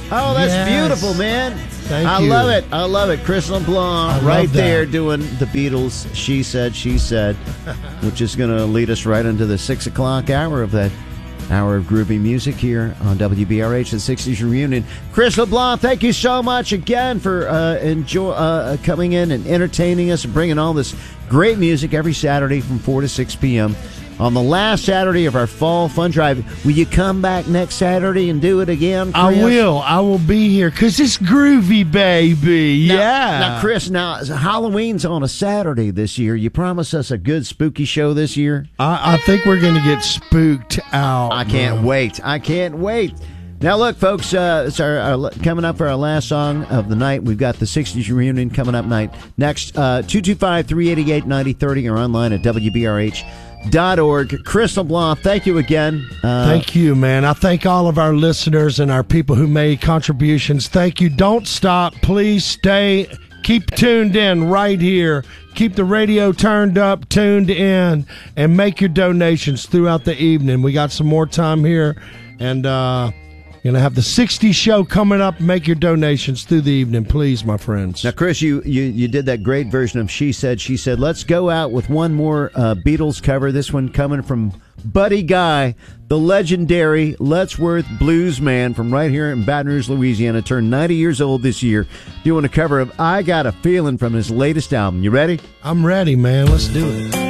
Oh, that's beautiful, man. Thank you. I love it. Chris LeBlanc right there doing the Beatles, She Said, which is going to lead us right into the 6 o'clock hour of that hour of groovy music here on WBRH, the 60s Reunion. Chris LeBlanc, thank you so much again for coming in and entertaining us and bringing all this great music every Saturday from 4 to 6 p.m. on the last Saturday of our Fall Fun Drive. Will you come back next Saturday and do it again, Chris? I will be here because it's groovy, baby. Now, Chris, Halloween's on a Saturday this year. You promised us a good spooky show this year. I think we're going to get spooked out. I can't wait. Now, look, folks, it's our coming up for our last song of the night. We've got the 60s Reunion coming up next. 225-388-9030 or online at WBRH.org. Chris LeBlanc, thank you again. Thank you, man. I thank all of our listeners and our people who made contributions. Thank you. Don't stop. Please stay. Keep tuned in right here. Keep the radio turned up, tuned in, and make your donations throughout the evening. We got some more time here, and going to have the 60 show coming up. Make your donations through the evening, please, my friends. Now, Chris, you did that great version of She Said. Let's go out with one more Beatles cover. This one coming from Buddy Guy, the legendary Lettsworth blues man from right here in Baton Rouge, Louisiana. Turned 90 years old this year, doing a cover of I Got a Feeling from his latest album. You ready? I'm ready, man. Let's do it.